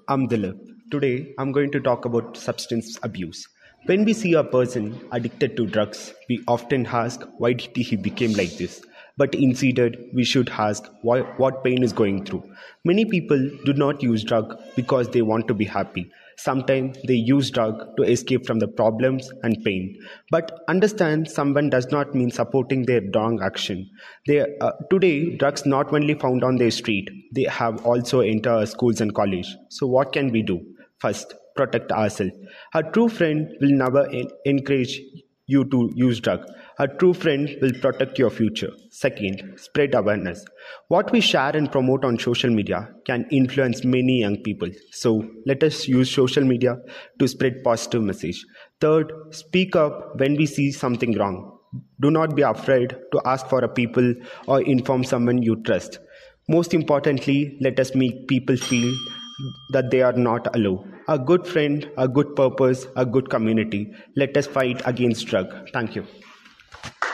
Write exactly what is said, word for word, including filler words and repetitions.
I'm Dilip. Today, I'm going to talk about substance abuse. When we see a person addicted to drugs, we often ask, why did he become like this? But instead, we should ask why, what pain is going through. Many people do not use drug because they want to be happy. Sometimes they use drug to escape from the problems and pain. But understand, someone does not mean supporting their wrong action. They, uh, today, drugs not only found on their street, they have also entered schools and college. So what can we do? First, protect ourselves. A true friend will never en- encourage you to use drug. A true friend will protect your future. Second, spread awareness. What we share and promote on social media can influence many young people. So let us use social media to spread positive message. Third, speak up when we see something wrong. Do not be afraid to ask for a people or inform someone you trust. Most importantly, let us make people feel that they are not alone. A good friend, a good purpose, a good community. Let us fight against drug. Thank you.